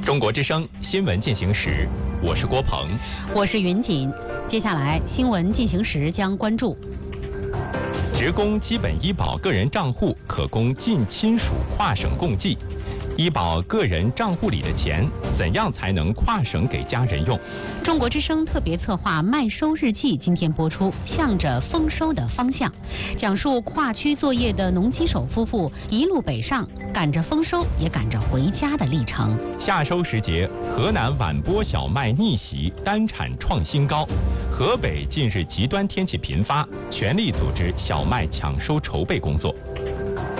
中国之声新闻进行时，我是郭鹏， 我是云锦。接下来新闻进行时将关注： 职工基本医保个人账户可供近亲属跨省共计。医保个人账户里的钱，怎样才能跨省给家人用？ 中国之声特别策划《麦收日记》今天播出，向着丰收的方向，讲述跨区作业的农机手夫妇一路北上，赶着丰收也赶着回家的历程。 夏收时节，河南晚播小麦逆袭，单产创新高。河北近日极端天气频发，全力组织小麦抢收筹备工作。